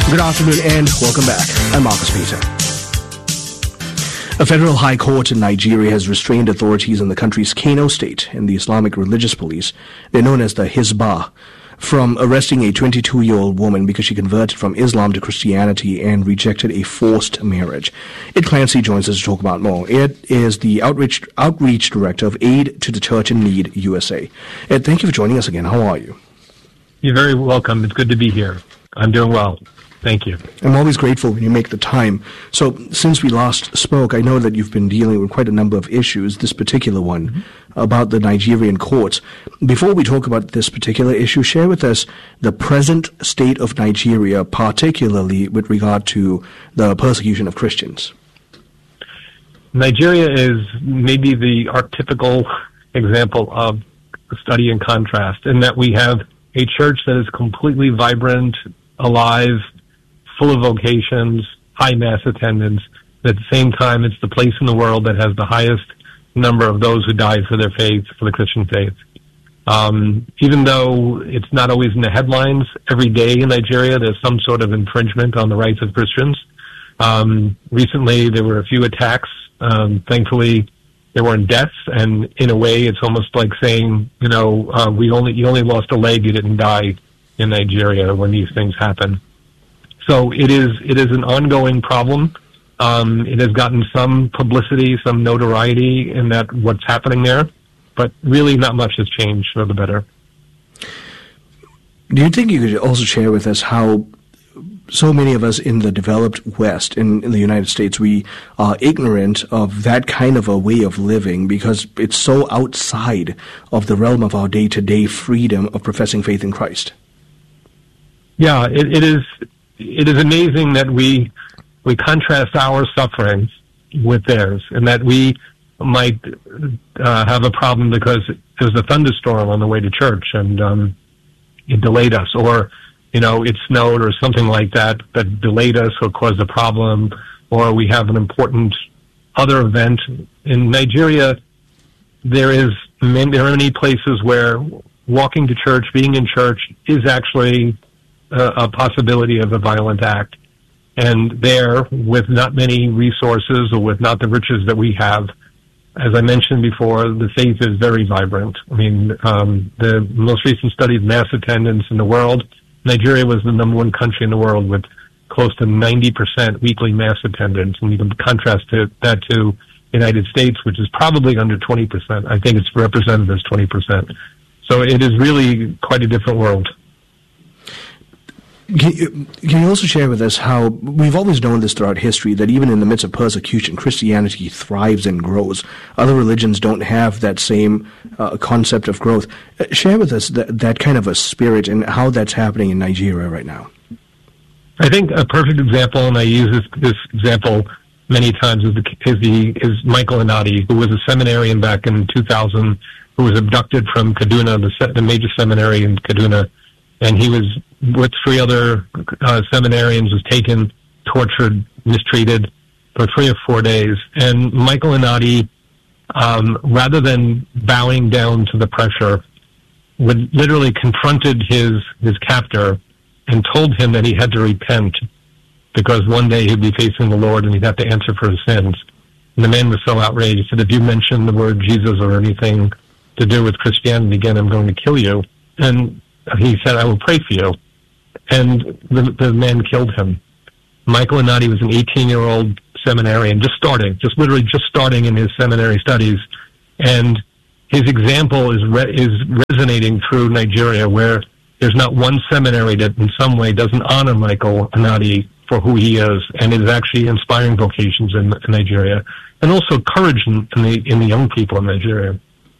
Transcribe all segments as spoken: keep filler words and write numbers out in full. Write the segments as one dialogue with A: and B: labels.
A: Good afternoon and welcome back. I'm Marcus Peter. A federal high court in Nigeria has restrained authorities in the country's Kano state and the Islamic religious police, they're known as the Hizbah, from arresting a twenty-two-year-old woman because she converted from Islam to Christianity and rejected a forced marriage. Ed Clancy joins us to talk about more. Ed is the outreach outreach director of Aid to the Church in Need U S A. Ed, thank you for joining us again. How are you?
B: You're very welcome. It's good to be here. I'm doing well. Thank you.
A: I'm always grateful when you make the time. So since we last spoke, I know that you've been dealing with quite a number of issues, this particular one, mm-hmm. about the Nigerian courts. Before we talk about this particular issue, share with us the present state of Nigeria, particularly with regard to the persecution of Christians.
B: Nigeria is maybe the archetypical example of study in contrast, in that we have a church that is completely vibrant, alive, full of vocations, high mass attendance. At the same time, it's the place in the world that has the highest number of those who died for their faith, for the Christian faith. Um, even though it's not always in the headlines, every day in Nigeria there's some sort of infringement on the rights of Christians. Um, recently there were a few attacks. Um, thankfully, there weren't deaths, and in a way it's almost like saying, you know, uh, we only you only lost a leg, you didn't die in Nigeria when these things happen. So it is it is an ongoing problem. Um, it has gotten some publicity, some notoriety in that what's happening there, but really not much has changed for the better.
A: Do you think you could also share with us how so many of us in the developed West, in, in the United States, we are ignorant of that kind of a way of living because it's so outside of the realm of our day-to-day freedom of professing faith in Christ?
B: Yeah, it, it is. It is amazing that we we contrast our suffering with theirs, and that we might uh, have a problem because there was a thunderstorm on the way to church and um, it delayed us, or you know it snowed or something like that that delayed us or caused a problem, or we have an important other event. In Nigeria, there is many, there are many places where walking to church, being in church, is actually a, a possibility of a violent act. And there, with not many resources or with not the riches that we have, as I mentioned before, the faith is very vibrant. I mean, um, the most recent study of mass attendance in the world, Nigeria was the number one country in the world with close to ninety percent weekly mass attendance. And you can contrast to, that to the United States, which is probably under twenty percent. I think it's represented as twenty percent. So it is really quite a different world.
A: Can you, can you also share with us how we've always known this throughout history, that even in the midst of persecution, Christianity thrives and grows. Other religions don't have that same uh, concept of growth. Uh, share with us that, that kind of a spirit and how that's happening in Nigeria right now.
B: I think a perfect example, and I use this, this example many times, is, the, is, the, is Michael Anadi, who was a seminarian back in two thousand, who was abducted from Kaduna, the, the major seminary in Kaduna, and he was with three other uh, seminarians, was taken, tortured, mistreated for three or four days. And Michael Anadi, um, rather than bowing down to the pressure, would literally confronted his, his captor and told him that he had to repent because one day he'd be facing the Lord and he'd have to answer for his sins. And the man was so outraged. He said, if you mention the word Jesus or anything to do with Christianity again, I'm going to kill you. And he said, I will pray for you. And the, the man killed him. Michael Anadi was an eighteen-year-old seminarian, just starting, just literally just starting in his seminary studies. And his example is re- is resonating through Nigeria, where there's not one seminary that in some way doesn't honor Michael Anadi for who he is, and is actually inspiring vocations in, in Nigeria, and also courage in, in the in the young people in Nigeria.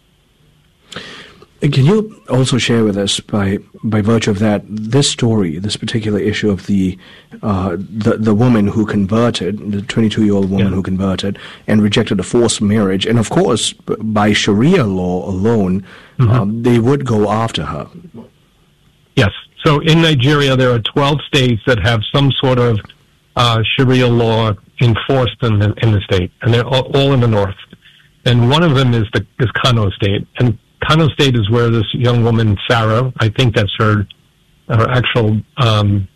A: Can you also share with us, by by virtue of that, this story, this particular issue of the uh, the the woman who converted, the twenty-two-year-old woman yeah. who converted and rejected a forced marriage, and of course, by Sharia law alone, mm-hmm. um, they would go after her.
B: Yes. So in Nigeria, there are twelve states that have some sort of uh, Sharia law enforced in the, in the state, and they're all, all in the north. And one of them is the is Kano State, and Kano State is where this young woman, Sarah, I think that's her, her actual um,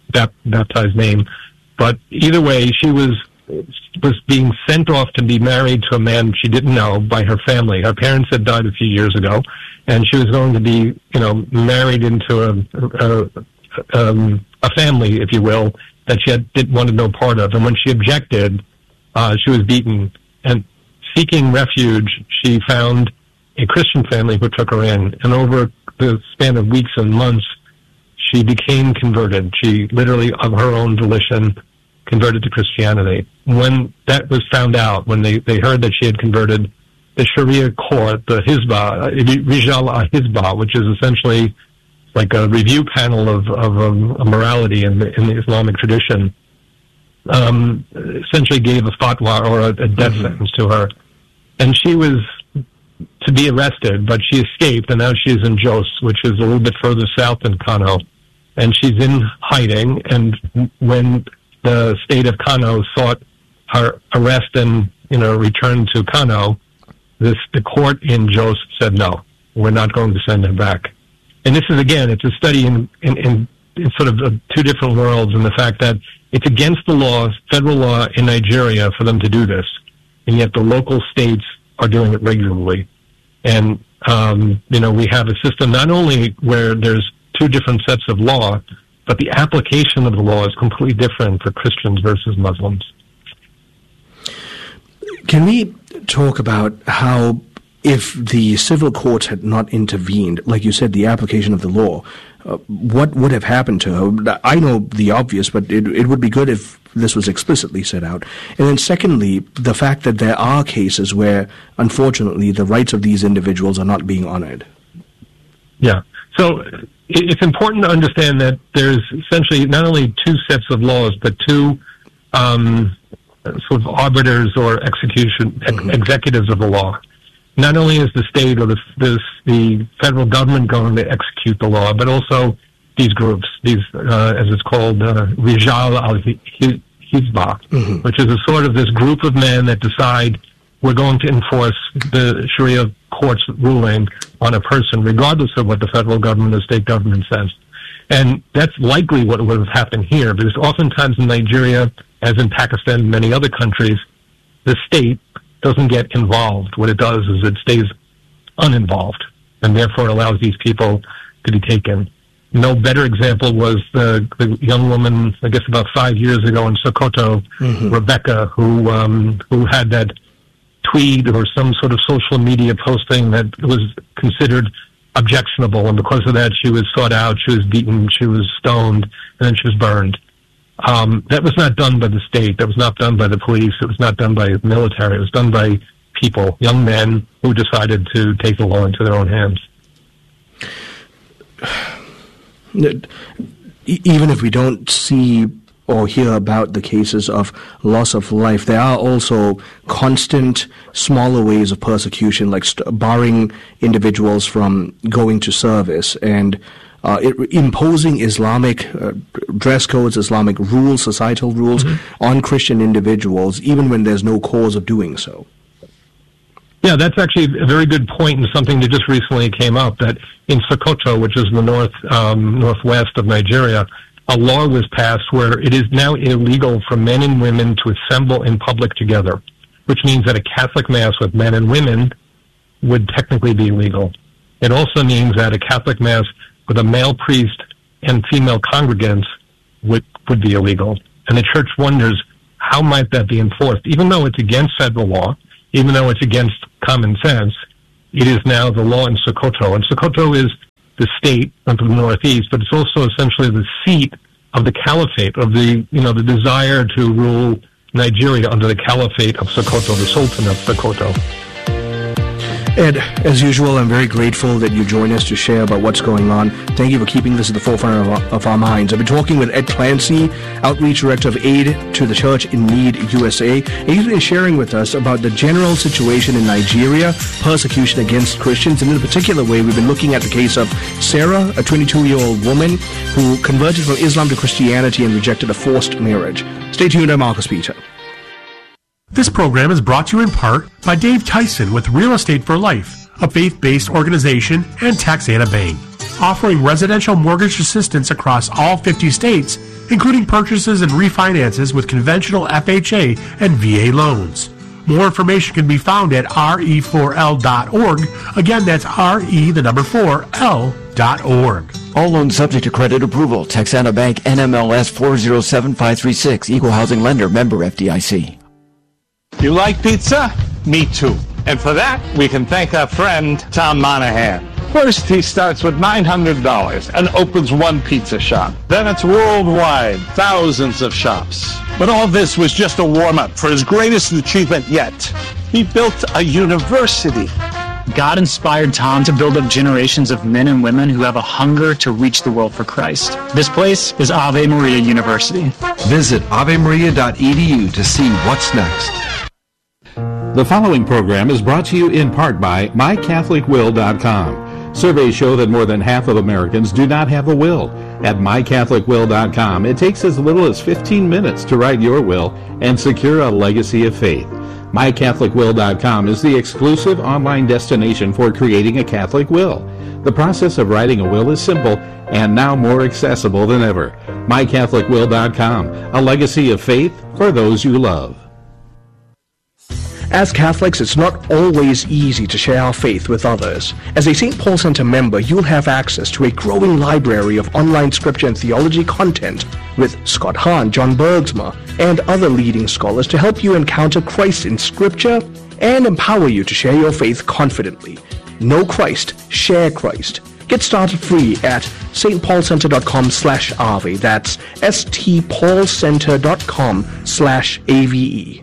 B: bap- baptized name. But either way, she was was being sent off to be married to a man she didn't know by her family. Her parents had died a few years ago, and she was going to be, you know, married into a a, um, a family, if you will, that she had, didn't want to know part of. And when she objected, uh, she was beaten. And seeking refuge, she found a Christian family who took her in. And over the span of weeks and months, she became converted. She literally, of her own volition, converted to Christianity. When that was found out, when they, they heard that she had converted, the Sharia court, the Hizbah, Rijal Hizbah, which is essentially like a review panel of, of um, morality in the, in the Islamic tradition, um, essentially gave a fatwa or a, a death mm-hmm. sentence to her. And she was to be arrested, but she escaped, and now she's in Jos, which is a little bit further south than Kano. And she's in hiding, and when the state of Kano sought her arrest and, you know, return to Kano, this, the court in Jos said, no, we're not going to send him back. And this is, again, it's a study in, in, in, in sort of uh, two different worlds, and the fact that it's against the law, federal law in Nigeria, for them to do this, and yet the local states are doing it regularly. And, um, you know, we have a system not only where there's two different sets of law, but the application of the law is completely different for Christians versus Muslims.
A: Can we talk about how, if the civil courts had not intervened, like you said, the application of the law, uh, what would have happened to her? I know the obvious, but it, it would be good if this was explicitly set out. And then secondly, the fact that there are cases where, unfortunately, the rights of these individuals are not being honored.
B: Yeah. So it's important to understand that there's essentially not only two sets of laws, but two um, sort of arbiters or execution mm-hmm. executives of the law. Not only is the state or the, the, the federal government going to execute the law, but also these groups, these uh, as it's called, uh, Rijal al-Hizbah, mm-hmm. which is a sort of this group of men that decide we're going to enforce the Sharia court's ruling on a person, regardless of what the federal government or state government says. And that's likely what would have happened here, because oftentimes in Nigeria, as in Pakistan and many other countries, the state doesn't get involved. What it does is it stays uninvolved, and therefore it allows these people to be taken. No better example was the, the young woman, I guess about five years ago in Sokoto, mm-hmm. Rebecca, who um, who had that tweet or some sort of social media posting that was considered objectionable, and because of that she was sought out, she was beaten, she was stoned, and then she was burned. Um, that was not done by the state, that was not done by the police, it was not done by the military, it was done by people, young men who decided to take the law into their own hands.
A: Even if we don't see or hear about the cases of loss of life, there are also constant smaller ways of persecution, like st- barring individuals from going to service and uh, it, imposing Islamic uh, dress codes, Islamic rules, societal rules mm-hmm. on Christian individuals, even when there's no cause of doing so.
B: Yeah, that's actually a very good point, and something that just recently came up, that in Sokoto, which is the north um, northwest of Nigeria, a law was passed where it is now illegal for men and women to assemble in public together, which means that a Catholic Mass with men and women would technically be illegal. It also means that a Catholic Mass with a male priest and female congregants would, would be illegal. And the church wonders, how might that be enforced? Even though it's against federal law, even though it's against common sense, it is now the law in Sokoto. And Sokoto is the state of the northeast, but it's also essentially the seat of the caliphate, of the, you know, the desire to rule Nigeria under the caliphate of Sokoto, the Sultan of Sokoto.
A: Ed, as usual, I'm very grateful that you join us to share about what's going on. Thank you for keeping this at the forefront of our, of our minds. I've been talking with Ed Clancy, Outreach Director of Aid to the Church in Need U S A. And he's been sharing with us about the general situation in Nigeria, persecution against Christians, and in a particular way, we've been looking at the case of Sarah, a twenty-two-year-old woman who converted from Islam to Christianity and rejected a forced marriage. Stay tuned, I'm Marcus Peter.
C: This program is brought to you in part by Dave Tyson with Real Estate for Life, a faith-based organization, and Taxana Bank. offering residential mortgage assistance across all fifty states, including purchases and refinances with conventional F H A and V A loans. More information can be found at R E four L dot org. Again, that's R E, the number four, L dot org.
D: All loans subject to credit approval. Texana Bank, N M L S four zero seven five three six. Equal housing lender. Member F D I C.
E: You like pizza? Me too. And for that, we can thank our friend, Tom Monahan. First, he starts with nine hundred dollars and opens one pizza shop. Then it's worldwide, thousands of shops. But all this was just a warm-up for his greatest achievement yet. He built a university.
F: God inspired Tom to build up generations of men and women who have a hunger to reach the world for Christ. This place is Ave Maria University.
G: Visit ave maria dot e d u to see what's next.
H: The following program is brought to you in part by my catholic will dot com. Surveys show that more than half of Americans do not have a will. At my catholic will dot com, it takes as little as fifteen minutes to write your will and secure a legacy of faith. my catholic will dot com is the exclusive online destination for creating a Catholic will. The process of writing a will is simple and now more accessible than ever. my catholic will dot com, a legacy of faith for those you love.
A: As Catholics, it's not always easy to share our faith with others. As a Saint Paul Center member, you'll have access to a growing library of online scripture and theology content with Scott Hahn, John Bergsma, and other leading scholars to help you encounter Christ in scripture and empower you to share your faith confidently. Know Christ, share Christ. Get started free at st paul center dot com slash ave. That's s t paul center dot com slash A V E.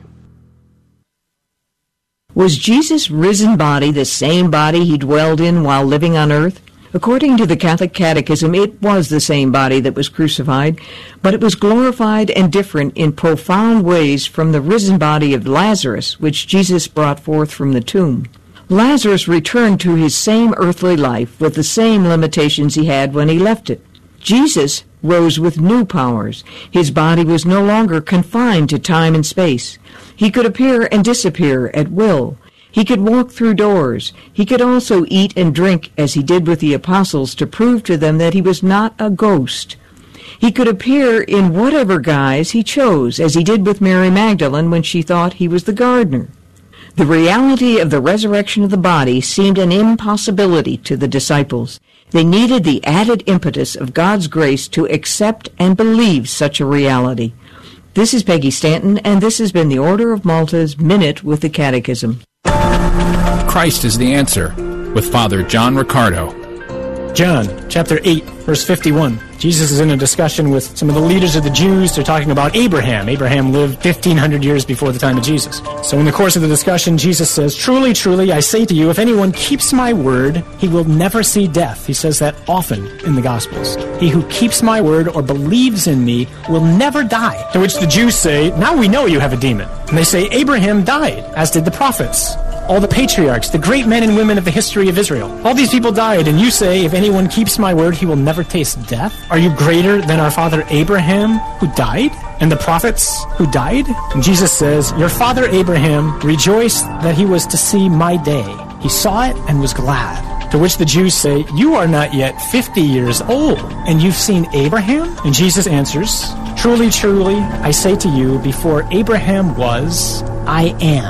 I: Was Jesus' risen body the same body he dwelled in while living on earth? According to the Catholic Catechism, it was the same body that was crucified, but it was glorified and different in profound ways from the risen body of Lazarus, which Jesus brought forth from the tomb. Lazarus returned to his same earthly life with the same limitations he had when he left it. Jesus rose with new powers. His body was no longer confined to time and space. He could appear and disappear at will. He could walk through doors. He could also eat and drink as he did with the apostles to prove to them that he was not a ghost. He could appear in whatever guise he chose, as he did with Mary Magdalene when she thought he was the gardener. The reality of the resurrection of the body seemed an impossibility to the disciples. They needed the added impetus of God's grace to accept and believe such a reality. This is Peggy Stanton, and this has been the Order of Malta's Minute with the Catechism.
J: Christ is the Answer, with Father John Riccardo.
K: John, chapter eight, verse fifty-one. Jesus is in a discussion with some of the leaders of the Jews. They're talking about Abraham. Abraham lived fifteen hundred years before the time of Jesus. So in the course of the discussion, Jesus says, "Truly, truly, I say to you, if anyone keeps my word, he will never see death." He says that often in the Gospels. "He who keeps my word or believes in me will never die." To which the Jews say, "Now we know you have a demon." And they say, "Abraham died, as did the prophets. All the patriarchs, the great men and women of the history of Israel. All these people died, and you say, if anyone keeps my word, he will never taste death? Are you greater than our father Abraham, who died, and the prophets who died?" And Jesus says, "Your father Abraham rejoiced that he was to see my day. He saw it and was glad." To which the Jews say, "You are not yet fifty years old, and you've seen Abraham?" And Jesus answers, "Truly, truly, I say to you, before Abraham was, I am."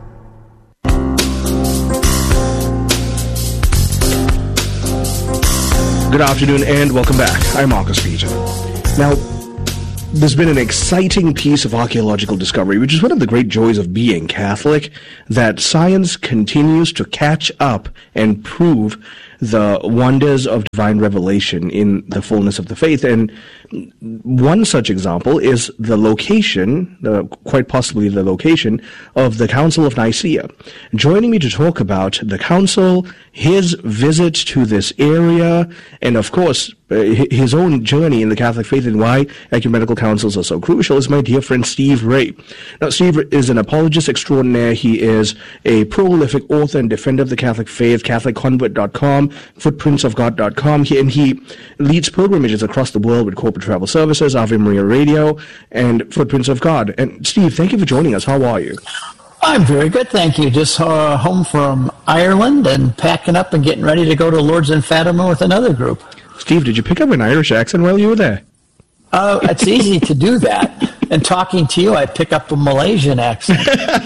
A: Good afternoon and welcome back. I'm Marcus Peter. Now, there's been an exciting piece of archaeological discovery, which is one of the great joys of being Catholic, that science continues to catch up and prove the wonders of divine revelation in the fullness of the faith. And one such example is the location, the, quite possibly the location, of the Council of Nicaea. Joining me to talk about the council, his visit to this area, and of course, uh, his own journey in the Catholic faith and why ecumenical councils are so crucial, is my dear friend Steve Ray. Now, Steve is an apologist extraordinaire. He is a prolific author and defender of the Catholic faith, catholic convert dot com, footprints of god dot com, he, and he leads pilgrimages across the world with corporate travel services, Ave Maria Radio, and Footprints of God. And Steve, thank you for joining us. How are you?
L: I'm very good, thank you. Just uh, home from Ireland and packing up and getting ready to go to Lourdes and Fatima with another group.
A: Steve, did you pick up an Irish accent while you were there?
L: Uh, it's easy to do that. And talking to you, I pick up a Malaysian accent.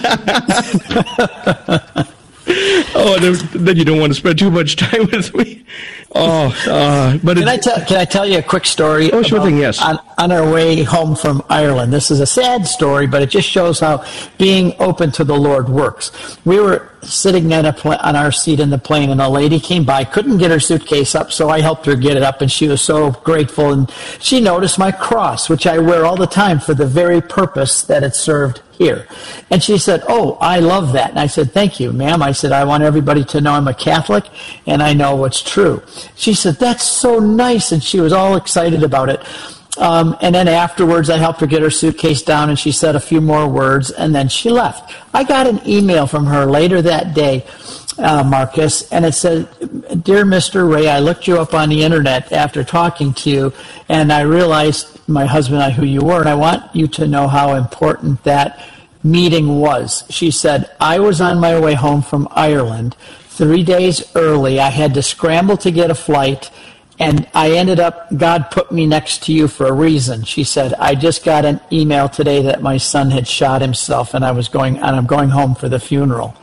A: Oh, then, then you don't want to spend too much time with me. Oh, uh, but
L: can I tell? Can I tell you a quick story?
A: Oh, sure thing. Yes.
L: On, on our way home from Ireland, this is a sad story, but it just shows how being open to the Lord works. We were sitting at a pl- on our seat in the plane, and a lady came by, couldn't get her suitcase up, so I helped her get it up, and she was so grateful. And she noticed my cross, which I wear all the time for the very purpose that it served here. And she said, "Oh, I love that." And I said, "Thank you, ma'am." I said, "I want everybody to know I'm a Catholic and I know what's true." She said, "That's so nice." And she was all excited about it. Um, and then afterwards, I helped her get her suitcase down, and she said a few more words, and then she left. I got an email from her later that day, uh, Marcus, and it said, "Dear Mister Ray, I looked you up on the internet after talking to you, and I realized, my husband and I, who you were, and I want you to know how important that meeting was." She said, "I was on my way home from Ireland three days early. I had to scramble to get a flight, and I ended up, God put me next to you for a reason." She said, "I just got an email today that my son had shot himself, and I was going, and I'm going home for the funeral."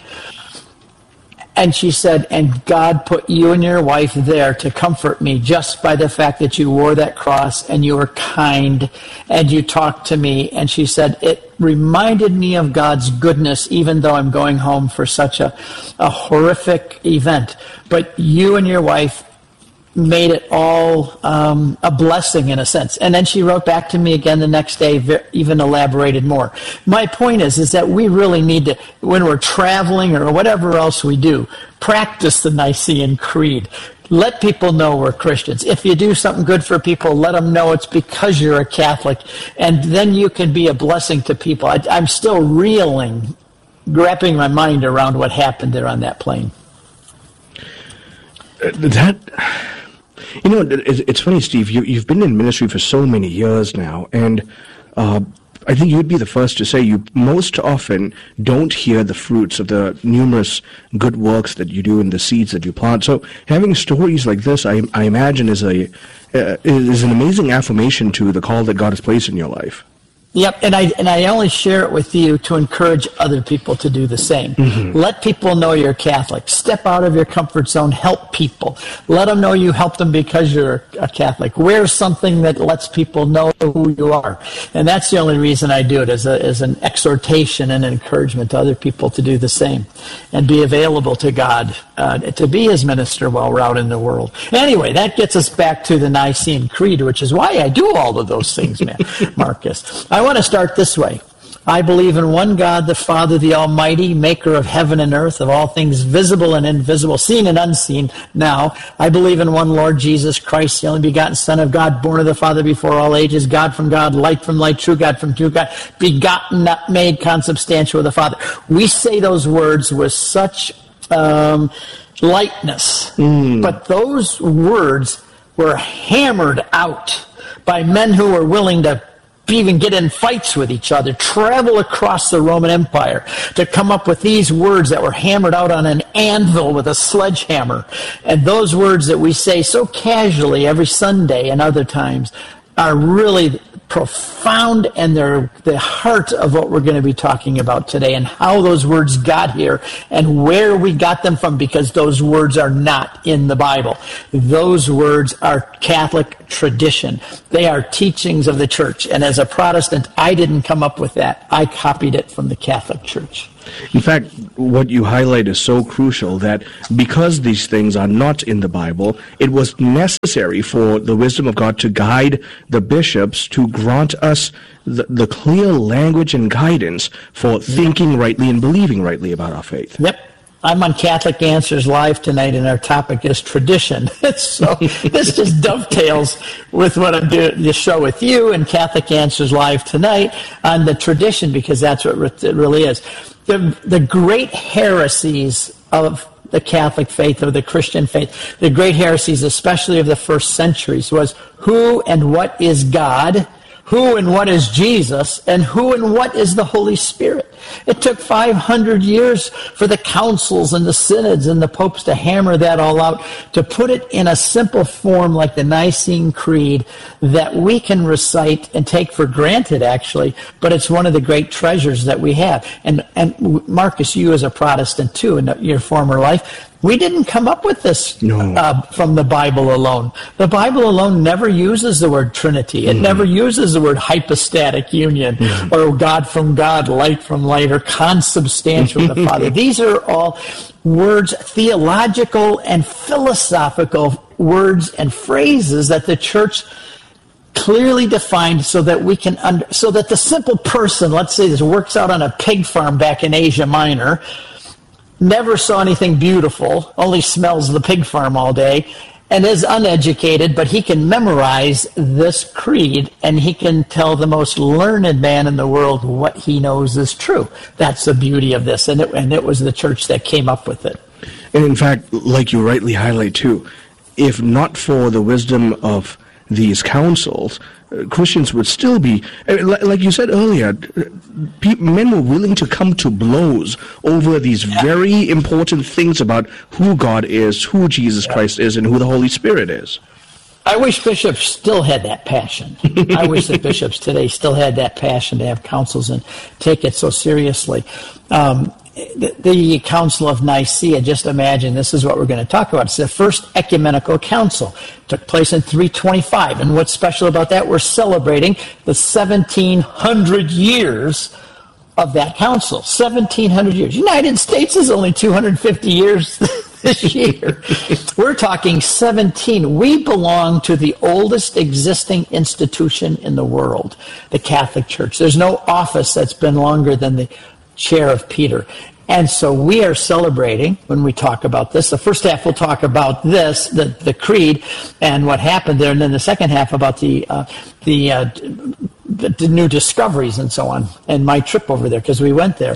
L: And she said, "And God put you and your wife there to comfort me just by the fact that you wore that cross and you were kind and you talked to me." And she said, "It reminded me of God's goodness, even though I'm going home for such a, a horrific event. But you and your wife made it all um, a blessing in a sense." And then she wrote back to me again the next day, even elaborated more. My point is, is that we really need to, when we're traveling or whatever else we do, practice the Nicene Creed. Let people know we're Christians. If you do something good for people, let them know it's because you're a Catholic, and then you can be a blessing to people. I, I'm still reeling, wrapping my mind around what happened there on that plane.
A: Uh, that... You know, it's funny, Steve, you, you've been in ministry for so many years now, and uh, I think you'd be the first to say you most often don't hear the fruits of the numerous good works that you do and the seeds that you plant. So having stories like this, I, I imagine, is, a, uh, is an amazing affirmation to the call that God has placed in your life.
L: Yep, and I and I only share it with you to encourage other people to do the same. Mm-hmm. Let people know you're Catholic. Step out of your comfort zone. Help people. Let them know you help them because you're a Catholic. Wear something that lets people know who you are. And that's the only reason I do it, as, a, as an exhortation and encouragement to other people to do the same and be available to God, uh, to be his minister while we're out in the world. Anyway, that gets us back to the Nicene Creed, which is why I do all of those things, man, Marcus. I want to start this way. I believe in one God, the Father, the Almighty, maker of heaven and earth, of all things visible and invisible, seen and unseen. Now, I believe in one Lord Jesus Christ, the only begotten Son of God, born of the Father before all ages, God from God, light from light, true God from true God, begotten, not made, consubstantial with the Father. We say those words with such um, lightness, mm. but those words were hammered out by men who were willing to even get in fights with each other, travel across the Roman Empire to come up with these words that were hammered out on an anvil with a sledgehammer. And those words that we say so casually every Sunday and other times are really profound, and they're the heart of what we're going to be talking about today, and how those words got here and where we got them from, because those words are not in the Bible. Those words are Catholic tradition. They are teachings of the Church, and as a Protestant, I didn't come up with that. I copied it from the Catholic Church.
A: In fact, what you highlight is so crucial that because these things are not in the Bible, it was necessary for the wisdom of God to guide the bishops to grant us the, the clear language and guidance for thinking rightly and believing rightly about our faith.
L: Yep. I'm on Catholic Answers Live tonight, and our topic is tradition. So this just dovetails with what I'm doing, the show with you and Catholic Answers Live tonight on the tradition, because that's what it really is. The, the great heresies of the Catholic faith, or the Christian faith, the great heresies, especially of the first centuries, was who and what is God, who and what is Jesus, and who and what is the Holy Spirit. It took five hundred years for the councils and the synods and the popes to hammer that all out, to put it in a simple form like the Nicene Creed that we can recite and take for granted, actually, but it's one of the great treasures that we have. And, and Marcus, you as a Protestant too, in your former life, we didn't come up with this no. uh, from the Bible alone. The Bible alone never uses the word Trinity. It mm. never uses the word hypostatic union mm. or God from God, light from light, or consubstantial with the Father. These are all words, theological and philosophical words and phrases that the church clearly defined so that we can under, so that the simple person, let's say this works out on a pig farm back in Asia Minor, never saw anything beautiful, only smells the pig farm all day, and is uneducated, but he can memorize this creed, and he can tell the most learned man in the world what he knows is true. That's the beauty of this, and it, and it was the church that came up with it.
A: And in fact, like you rightly highlight too, if not for the wisdom of these councils, uh, Christians would still be, uh, li- like you said earlier, uh, pe- men were willing to come to blows over these yeah. very important things about who God is, who Jesus yeah. Christ is, and who the Holy Spirit is.
L: I wish bishops still had that passion. I wish that bishops today still had that passion to have councils and take it so seriously. Um, The, the Council of Nicaea, just imagine, this is what we're going to talk about. It's the first ecumenical council. It took place in three twenty-five. And what's special about that? We're celebrating the seventeen hundred years of that council. seventeen hundred years. United States is only two hundred fifty years this year. We're talking seventeen. We belong to the oldest existing institution in the world, the Catholic Church. There's no office that's been longer than the chair of Peter. And so we are celebrating when we talk about this. The first half we'll talk about this, the, the creed, and what happened there, and then the second half about the uh, the, uh, the the new discoveries and so on, and my trip over there, because we went there.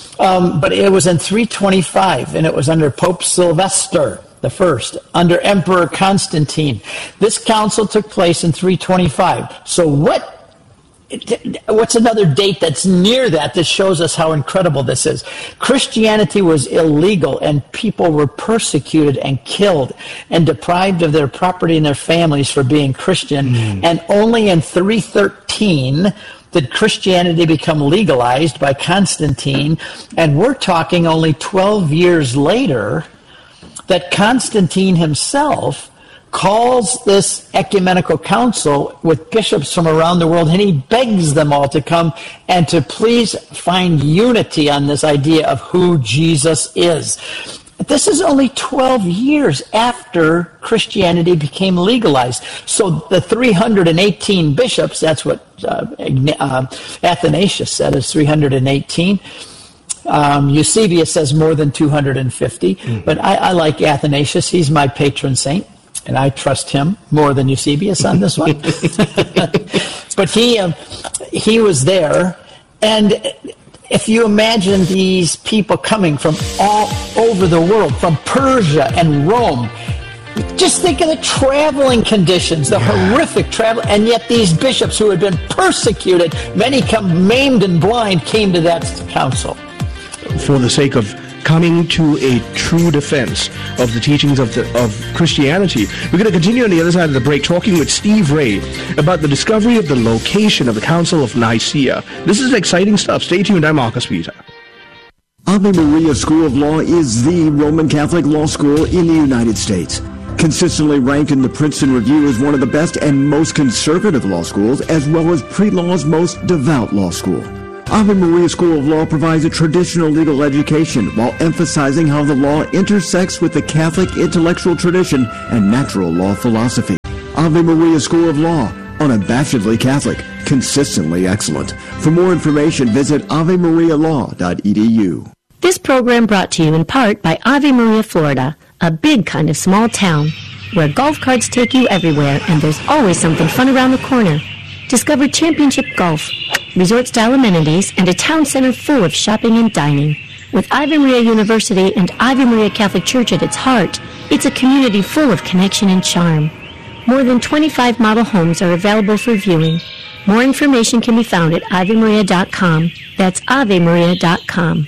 L: Um, but it was in three twenty-five, and it was under Pope Sylvester the First, under Emperor Constantine. This council took place in three twenty-five. So what What's another date that's near that that shows us how incredible this is? Christianity was illegal, and people were persecuted and killed and deprived of their property and their families for being Christian. Mm. And only in three thirteen did Christianity become legalized by Constantine. And we're talking only twelve years later that Constantine himself calls this ecumenical council with bishops from around the world, and he begs them all to come and to please find unity on this idea of who Jesus is. This is only twelve years after Christianity became legalized. So the three hundred eighteen bishops, that's what uh, uh, Athanasius said, is three hundred eighteen. Um, Eusebius says more than two hundred fifty, mm-hmm. but I, I like Athanasius. He's my patron saint. And I trust him more than Eusebius on this one. But he um, he was there. And if you imagine these people coming from all over the world, from Persia and Rome, just think of the traveling conditions, the yeah. horrific travel. And yet these bishops who had been persecuted, many come maimed and blind, came to that council.
A: For the sake of coming to a true defense of the teachings of the, of Christianity. We're going to continue on the other side of the break talking with Steve Ray about the discovery of the location of the Council of Nicaea. This is exciting stuff. Stay tuned. I'm Marcus Peter.
M: Ave Maria School of Law is the Roman Catholic law school in the United States. Consistently ranked in the Princeton Review as one of the best and most conservative law schools, as well as pre-law's most devout law school. Ave Maria School of Law provides a traditional legal education while emphasizing how the law intersects with the Catholic intellectual tradition and natural law philosophy. Ave Maria School of Law, unabashedly Catholic, consistently excellent. For more information, visit ave maria law dot e d u.
N: This program brought to you in part by Ave Maria, Florida, a big kind of small town where golf carts take you everywhere and there's always something fun around the corner. Discover championship golf, resort-style amenities, and a town center full of shopping and dining. With Ave Maria University and Ave Maria Catholic Church at its heart, it's a community full of connection and charm. More than twenty-five model homes are available for viewing. More information can be found at ave maria dot com. That's ave maria dot com.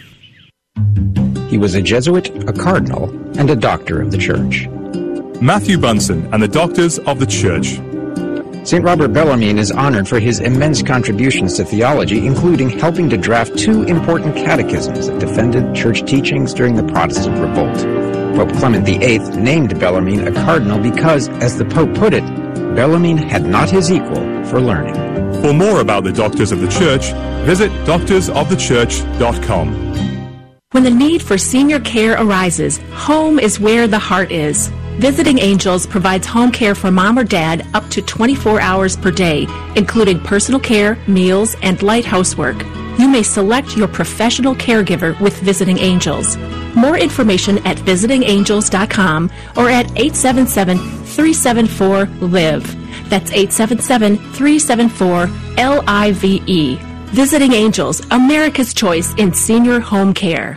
O: He was a Jesuit, a cardinal, and a doctor of the Church.
P: Matthew Bunson and the Doctors of the Church.
O: Saint Robert Bellarmine is honored for his immense contributions to theology, including helping to draft two important catechisms that defended church teachings during the Protestant revolt. Pope Clement the Eighth named Bellarmine a cardinal because, as the Pope put it, Bellarmine had not his equal for learning.
P: For more about the Doctors of the Church, visit doctors of the church dot com.
Q: When the need for senior care arises, home is where the heart is. Visiting Angels provides home care for mom or dad up to twenty-four hours per day, including personal care, meals, and light housework. You may select your professional caregiver with Visiting Angels. More information at visiting angels dot com or at eight seven seven, three seven four, L I V E. That's eight seven seven, three seven four, L I V E. Visiting Angels, America's choice in senior home care.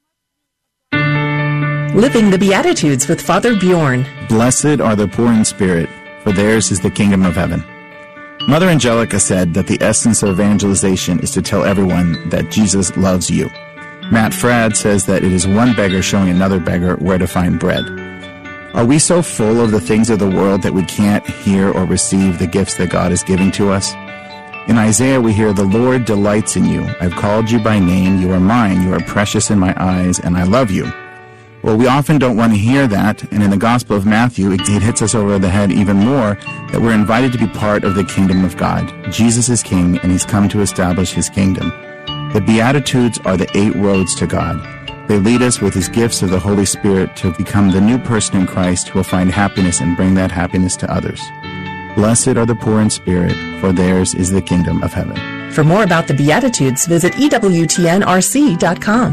R: Living the Beatitudes with Father Bjorn.
S: Blessed are the poor in spirit, for theirs is the kingdom of heaven. Mother Angelica said that the essence of evangelization is to tell everyone that Jesus loves you. Matt Fradd says that it is one beggar showing another beggar where to find bread. Are we so full of the things of the world that we can't hear or receive the gifts that God is giving to us? In Isaiah we hear, "The Lord delights in you. I've called you by name. You are mine. You are precious in my eyes, and I love you." Well, we often don't want to hear that, and in the Gospel of Matthew, it hits us over the head even more that we're invited to be part of the kingdom of God. Jesus is king, and he's come to establish his kingdom. The Beatitudes are the eight roads to God. They lead us with his gifts of the Holy Spirit to become the new person in Christ who will find happiness and bring that happiness to others. Blessed are the poor in spirit, for theirs is the kingdom of heaven.
R: For more about the Beatitudes, visit E W T N R C dot com.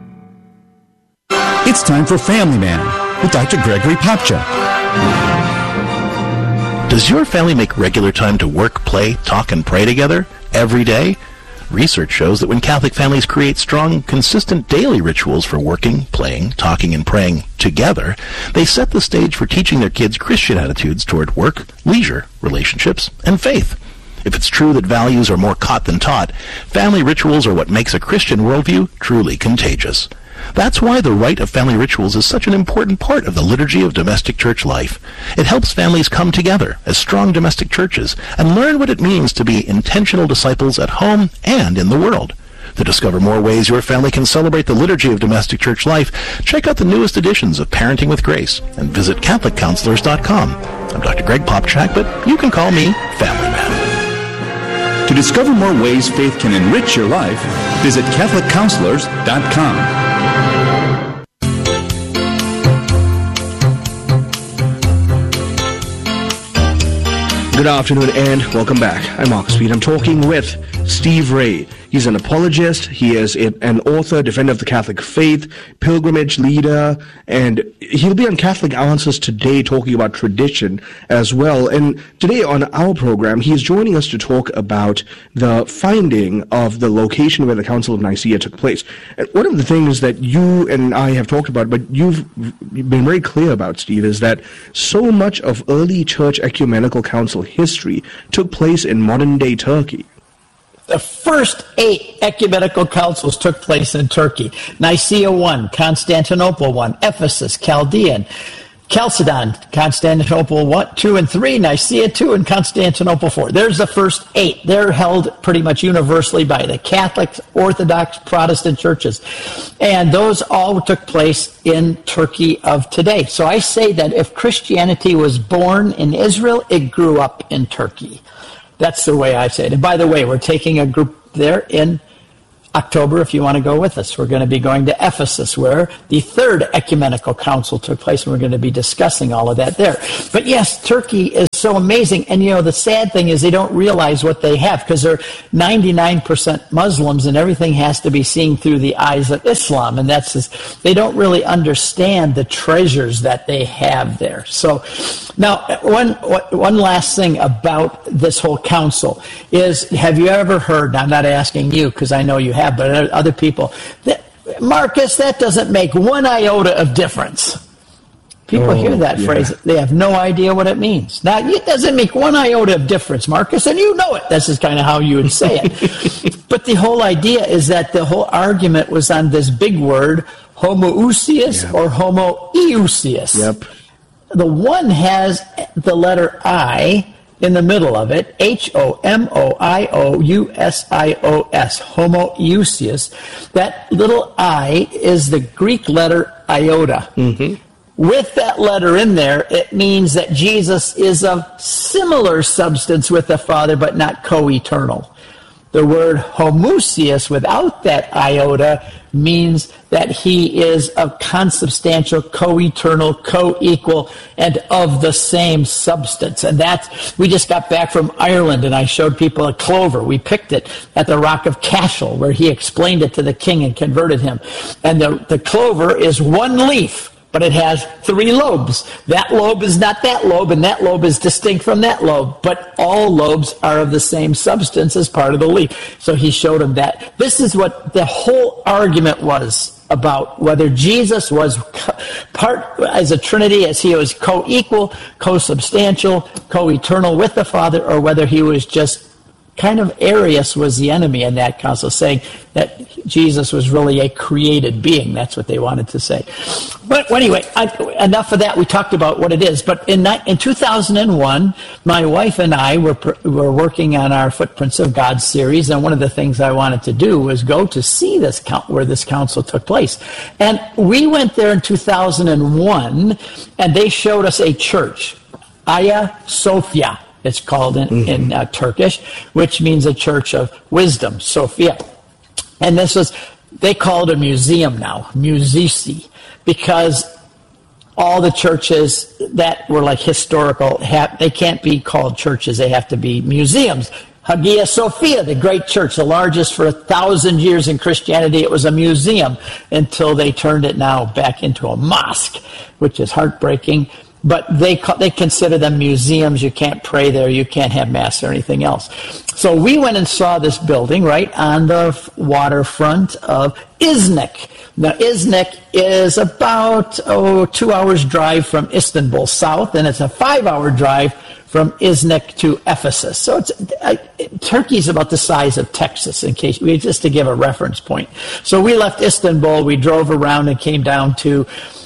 T: It's time for Family Man with Doctor Gregory Popcha.
U: Does your family make regular time to work, play, talk, and pray together every day? Research shows that when Catholic families create strong, consistent daily rituals for working, playing, talking, and praying together, they set the stage for teaching their kids Christian attitudes toward work, leisure, relationships, and faith. If it's true that values are more caught than taught, family rituals are what makes a Christian worldview truly contagious. That's why the rite of family rituals is such an important part of the liturgy of domestic church life. It helps families come together as strong domestic churches and learn what it means to be intentional disciples at home and in the world. To discover more ways your family can celebrate the liturgy of domestic church life, check out the newest editions of Parenting with Grace and visit Catholic Counselors dot com. I'm Doctor Greg Popchak, but you can call me Family Man.
T: To discover more ways faith can enrich your life, visit Catholic Counselors dot com.
A: Good afternoon and welcome back. I'm Marcus Speed. I'm talking with Steve Ray. He's an apologist. He is an author, defender of the Catholic faith, pilgrimage leader, and he'll be on Catholic Answers today talking about tradition as well. And today on our program, he's joining us to talk about the finding of the location where the Council of Nicaea took place. And one of the things that you and I have talked about, but you've been very clear about, Steve, is that so much of early church ecumenical council history took place in modern-day Turkey.
L: The first eight ecumenical councils took place in Turkey. Nicaea one, Constantinople one, Ephesus, Chaldean, Chalcedon, Constantinople one, two, and three, Nicaea two, and Constantinople four. There's the first eight. They're held pretty much universally by the Catholic, Orthodox, Protestant churches. And those all took place in Turkey of today. So I say that if Christianity was born in Israel, it grew up in Turkey. That's the way I say it. And by the way, we're taking a group there in October if you want to go with us. We're going to be going to Ephesus where the third ecumenical council took place, and we're going to be discussing all of that there. But yes, Turkey is so amazing. And you know, the sad thing is they don't realize what they have because they're ninety-nine percent Muslims and everything has to be seen through the eyes of Islam. And that's just, they don't really understand the treasures that they have there. So now, one, one last thing about this whole council is, have you ever heard, I'm not asking you because I know you have, but other people, that, Marcus, that doesn't make one iota of difference. People
A: oh,
L: hear that
A: yeah.
L: phrase, they have no idea what it means. Now, it doesn't make one iota of difference, Marcus, and you know it. This is kind of how you would say it. But the whole idea is that the whole argument was on this big word, homoousios
A: yep.
L: or homoiousios.
A: Yep.
L: The one has the letter I in the middle of it, H O M O I O U S I O S, homoousios. That little I is the Greek letter iota.
A: Mm-hmm.
L: With that letter in there, it means that Jesus is of similar substance with the Father, but not co-eternal. The word homoousios without that iota means that he is of consubstantial, co-eternal, co-equal, and of the same substance. And that's, we just got back from Ireland, and I showed people a clover. We picked it at the Rock of Cashel, where he explained it to the king and converted him. And the, the clover is one leaf, but it has three lobes. That lobe is not that lobe, and that lobe is distinct from that lobe, but all lobes are of the same substance as part of the leaf. So he showed him that. This is what the whole argument was about, whether Jesus was part as a Trinity, as he was co-equal, co-substantial, co-eternal with the Father, or whether he was just kind of Arius was the enemy in that council, saying that Jesus was really a created being. That's what they wanted to say. But anyway, I, enough of that. We talked about what it is. But in, in two thousand one, my wife and I were, were working on our Footprints of God series, and one of the things I wanted to do was go to see this where this council took place. And we went there in two thousand one, and they showed us a church, Hagia Sophia. It's called in, mm-hmm. in uh, Turkish, which means a church of wisdom, Sophia. And this was, they call it a museum now, musisi, because all the churches that were like historical, have, they can't be called churches, they have to be museums. Hagia Sophia, the great church, the largest for a thousand years in Christianity, it was a museum until they turned it now back into a mosque, which is heartbreaking. But they they consider them museums. You can't pray there. You can't have mass or anything else. So we went and saw this building right on the waterfront of Iznik. Now, Iznik is about oh, two hours drive from Istanbul south, and it's a five-hour drive from Iznik to Ephesus. So it's uh, Turkey's about the size of Texas, in case we just to give a reference point. So we left Istanbul. We drove around and came down to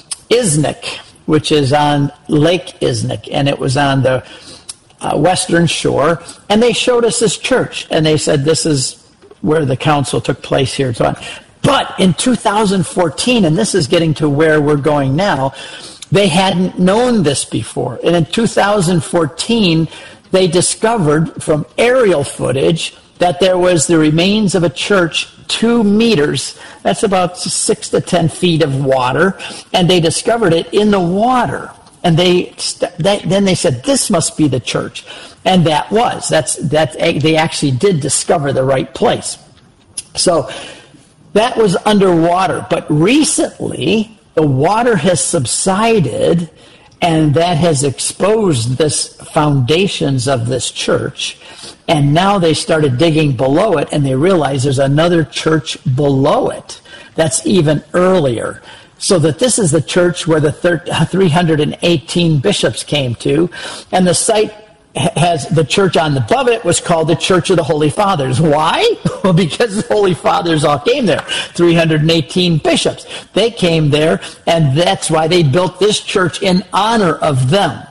L: Iznik, which is on Lake Iznik, and it was on the uh, western shore. And they showed us this church, and they said this is where the council took place here. So on. But in two thousand fourteen, and this is getting to where we're going now, they hadn't known this before. And in two thousand fourteen, they discovered from aerial footage that there was the remains of a church two meters, that's about six to ten feet of water, and they discovered it in the water. And they, they then they said, this must be the church. And that was. That's that they actually did discover the right place. So that was underwater. But recently, the water has subsided, and that has exposed this foundations of this church. And now they started digging below it, and they realized there's another church below it that's even earlier. So that this is the church where the three hundred eighteen bishops came to, and the site has the church on above it was called the Church of the Holy Fathers. Why? Well, because the Holy Fathers all came there. three hundred eighteen bishops. They came there, and that's why they built this church in honor of them.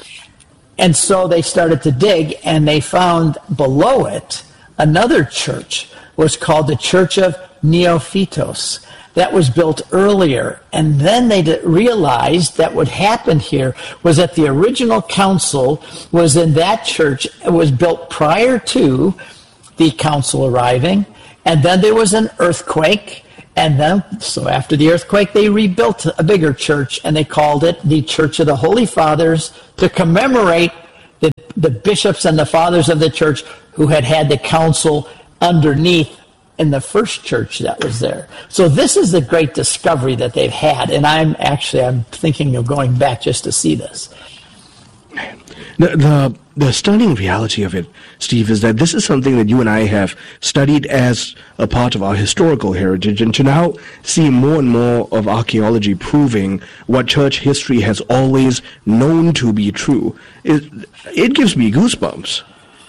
L: And so they started to dig, and they found below it another church was called the Church of Neophytos. That was built earlier. And then they realized that what happened here was that the original council was in that church. It was built prior to the council arriving. And then there was an earthquake. And then, so after the earthquake, they rebuilt a bigger church, and they called it the Church of the Holy Fathers to commemorate the, the bishops and the fathers of the church who had had the council underneath in the first church that was there. So this is the great discovery that they've had, and I'm actually I'm thinking of going back just to see this.
A: The, the the stunning reality of it, Steve, is that this is something that you and I have studied as a part of our historical heritage, and to now see more and more of archaeology proving what church history has always known to be true, it, it gives me goosebumps.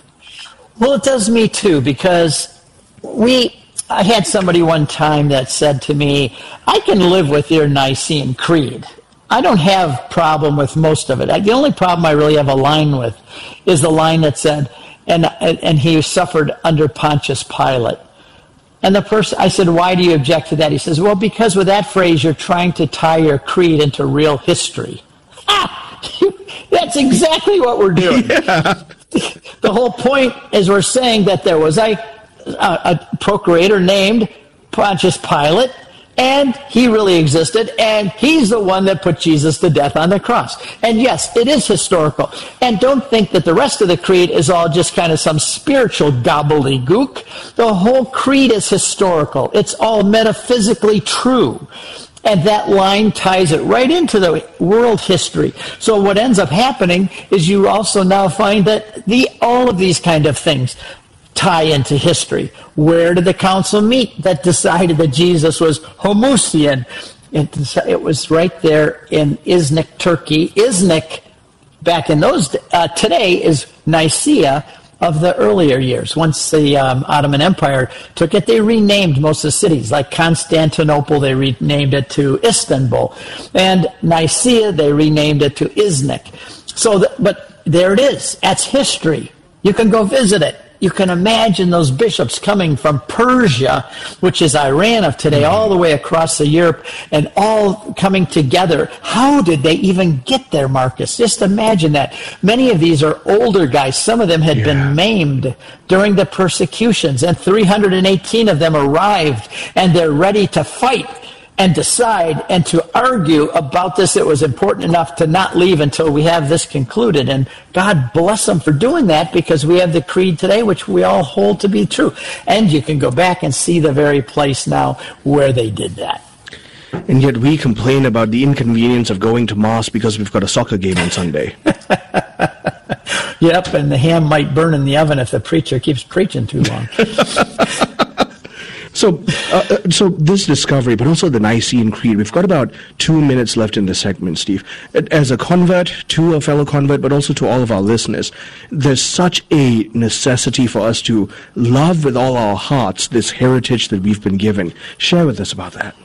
L: Well, it does me too, because we... I had somebody one time that said to me, I can live with your Nicene Creed. I don't have problem with most of it. The only problem I really have a line with is the line that said, and and he suffered under Pontius Pilate. And the person, I said, why do you object to that? He says, well, because with that phrase, you're trying to tie your creed into real history. Ah! That's exactly what we're doing. Yeah. The whole point is we're saying that there was a A, a procurator named Pontius Pilate, and he really existed, and he's the one that put Jesus to death on the cross. And yes, it is historical. And don't think that the rest of the creed is all just kind of some spiritual gobbledygook. The whole creed is historical. It's all metaphysically true. And that line ties it right into the world history. So what ends up happening is you also now find that the all of these kind of things tie into history. Where did the council meet that decided that Jesus was Homoousian? It was right there in Iznik, Turkey. Iznik, back in those uh, today, is Nicaea of the earlier years. Once the um, Ottoman Empire took it, they renamed most of the cities. Like Constantinople, they renamed it to Istanbul, and Nicaea, they renamed it to Iznik. So, the, but there it is. That's history. You can go visit it. You can imagine those bishops coming from Persia, which is Iran of today, all the way across the Europe, and all coming together. How did they even get there, Marcus? Just imagine that. Many of these are older guys. Some of them had yeah. been maimed during the persecutions, and three hundred eighteen of them arrived, and they're ready to fight and decide and to argue about this. It was important enough to not leave until we have this concluded. And God bless them for doing that, because we have the creed today, which we all hold to be true. And you can go back and see the very place now where they did that.
A: And yet we complain about the inconvenience of going to Mass because we've got a soccer game on Sunday.
L: Yep, and the ham might burn in the oven if the preacher keeps preaching too long.
A: So, uh, so this discovery, but also the Nicene Creed, we've got about two minutes left in this segment, Steve. As a convert, to a fellow convert, but also to all of our listeners, there's such a necessity for us to love with all our hearts this heritage that we've been given. Share with us about that.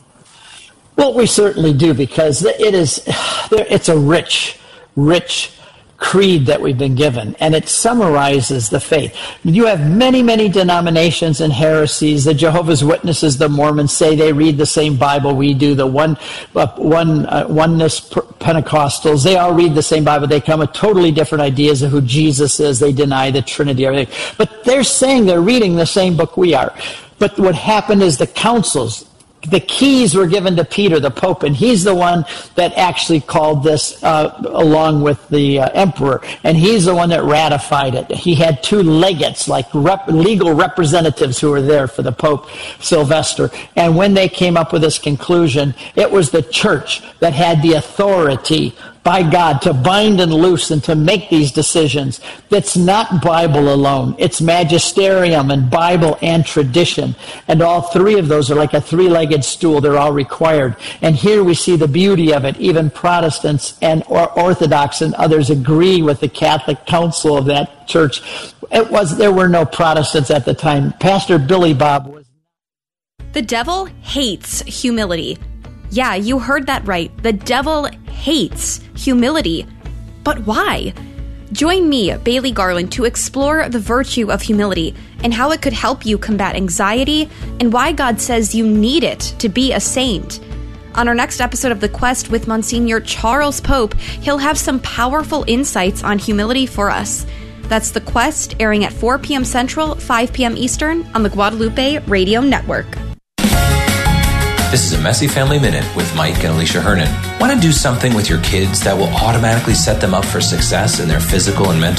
L: Well, we certainly do, because it is, it's a rich, rich creed that we've been given, and it summarizes the faith. You have many, many denominations and heresies. The Jehovah's Witnesses, the Mormons say they read the same Bible we do. The one, uh, one uh, oneness Pentecostals, they all read the same Bible. They come with totally different ideas of who Jesus is. They deny the Trinity, everything. But they're saying they're reading the same book we are. But what happened is the councils, the keys were given to Peter, the Pope, and he's the one that actually called this uh, along with the uh, emperor, and he's the one that ratified it. He had two legates, like rep- legal representatives who were there for the Pope, Sylvester, and when they came up with this conclusion, it was the church that had the authority by God to bind and loose and to make these decisions. It's not Bible alone. It's magisterium and Bible and tradition. And all three of those are like a three-legged stool. They're all required. And here we see the beauty of it. Even Protestants and Orthodox and others agree with the Catholic Council of that church. It was, there were no Protestants at the time. Pastor Billy Bob was...
B: The devil hates humility. Yeah, you heard that right. The devil hates humility. But why? Join me, Bailey Garland, to explore the virtue of humility and how it could help you combat anxiety and why God says you need it to be a saint. On our next episode of The Quest with Monsignor Charles Pope, he'll have some powerful insights on humility for us. That's The Quest, airing at four p.m. Central, five p.m. Eastern on the Guadalupe Radio Network.
V: This is a Messy Family Minute with Mike and Alicia Hernan. Want to do something with your kids that will automatically set them up for success in their physical and mental